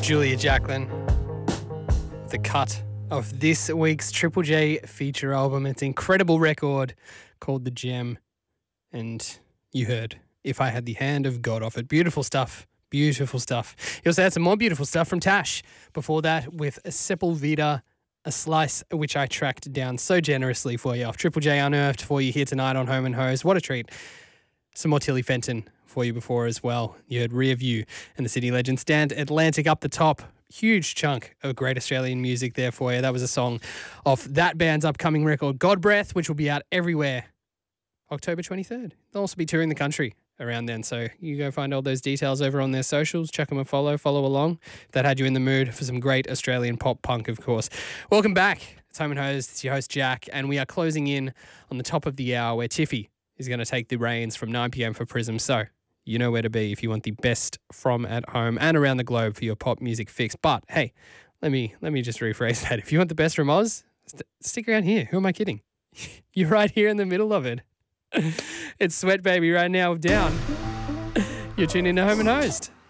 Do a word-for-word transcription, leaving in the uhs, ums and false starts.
Julia Jacklin, the cut of this week's Triple J feature album. It's an incredible record called The Gem, and you heard If I Had the Hand of God off it. Beautiful stuff. Beautiful stuff. You also had some more beautiful stuff from Tash. Before that, with Sepulveda, A Slice, which I tracked down so generously for you off Triple J Unearthed for you here tonight on Home and Hose. What a treat. Some more Tilly Fenton for you before as well. You heard Rear View and the City Legend Stand Atlantic up the top. Huge chunk of great Australian music there for you. That was a song off that band's upcoming record, God Breath, which will be out everywhere October twenty-third. They'll also be touring the country around then, so you go find all those details over on their socials. Chuck them a follow, follow along. If that had you in the mood for some great Australian pop punk, of course. Welcome back. It's Home and Hose. It's your host, Jack, and we are closing in on the top of the hour where Tiffy is going to take the reins from nine p.m. for Prism. So you know where to be if you want the best from at home and around the globe for your pop music fix. But hey, let me let me just rephrase that. If you want the best from Oz, st- stick around here. Who am I kidding? You're right here in the middle of it. It's Sweat Baby right now with Down. You're tuning in to Home and Host.